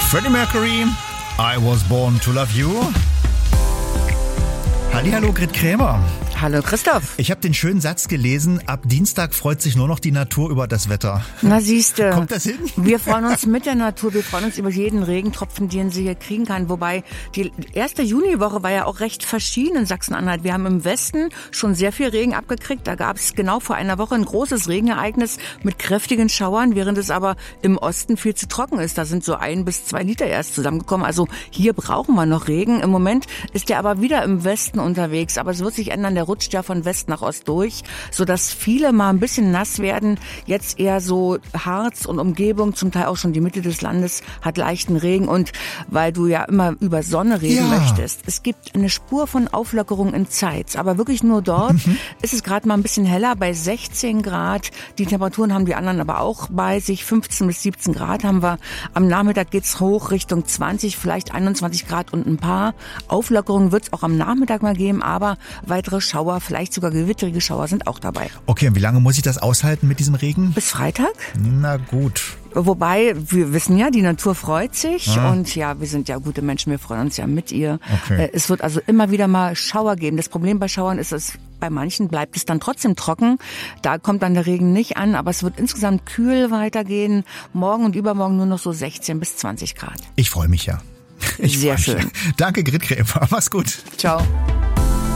Freddie Mercury, I Was Born to Love You. Hallihallo, Grit Krämer. Hallo Christoph. Ich habe den schönen Satz gelesen, ab Dienstag freut sich nur noch die Natur über das Wetter. Na siehste. Kommt das hin? Wir freuen uns mit der Natur, wir freuen uns über jeden Regentropfen, den sie hier kriegen kann. Wobei die erste Juniwoche war ja auch recht verschieden in Sachsen-Anhalt. Wir haben im Westen schon sehr viel Regen abgekriegt. Da gab es genau vor einer Woche ein großes Regenereignis mit kräftigen Schauern, während es aber im Osten viel zu trocken ist. Da sind so 1 bis 2 Liter erst zusammengekommen. Also hier brauchen wir noch Regen. Im Moment ist der aber wieder im Westen unterwegs. Aber es wird sich ändern. Der rutscht ja von West nach Ost durch, sodass viele mal ein bisschen nass werden. Jetzt eher so Harz und Umgebung, zum Teil auch schon die Mitte des Landes hat leichten Regen. Und weil du ja immer über Sonne reden möchtest, es gibt eine Spur von Auflockerung in Zeitz, aber wirklich nur dort. Ist es gerade mal ein bisschen heller, bei 16 Grad. Die Temperaturen haben die anderen aber auch bei sich. 15 bis 17 Grad haben wir. Am Nachmittag geht's hoch Richtung 20, vielleicht 21 Grad und ein paar Auflockerungen wird es auch am Nachmittag mal geben, aber weitere Schauer, vielleicht sogar gewitterige Schauer sind auch dabei. Okay, und wie lange muss ich das aushalten mit diesem Regen? Bis Freitag? Na gut. Wobei, wir wissen ja, die Natur freut sich und ja, wir sind ja gute Menschen, wir freuen uns ja mit ihr. Okay. Es wird also immer wieder mal Schauer geben. Das Problem bei Schauern ist, dass bei manchen bleibt es dann trotzdem trocken. Da kommt dann der Regen nicht an, aber es wird insgesamt kühl weitergehen. Morgen und übermorgen nur noch so 16 bis 20 Grad. Ich freue mich ja. Sehr schön. Danke, Grit Krämer. Mach's gut. Ciao.